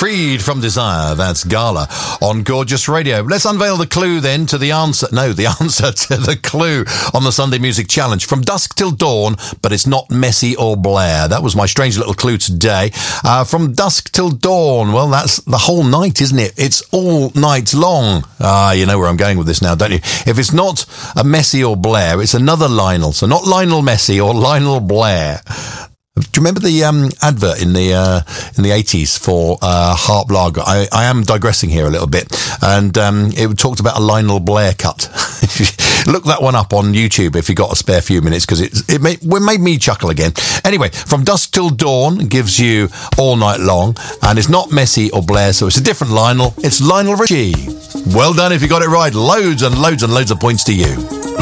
Freed from Desire. That's Gala on Gorgeous Radio. Let's unveil the clue then to the answer. No, the answer to the clue on the Sunday Music Challenge. From dusk till dawn, but it's not Messi or Blair. That was my strange little clue today. From dusk till dawn. Well, that's the whole night, isn't it? It's all night long. You know where I'm going with this now, don't you? If it's not a Messi or Blair, it's another Lionel. So not Lionel Messi or Lionel Blair. Do you remember the advert in the 80s for Harp Lager? I am digressing here a little bit, and it talked about a Lionel Blair cut. Look that one up on YouTube if you got a spare few minutes, because it made me chuckle again. Anyway, From Dusk Till Dawn gives you all night long, and it's not Messi or Blair, so it's a different Lionel. It's Lionel Richie. Well done if you got it right. Loads and loads and loads of points to you.